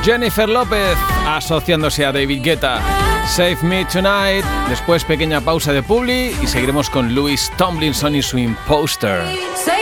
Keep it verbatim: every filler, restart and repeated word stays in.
Jennifer López asociándose a David Guetta. Save Me Tonight. Después pequeña pausa de publi y seguiremos con Louis Tomlinson y su Imposter.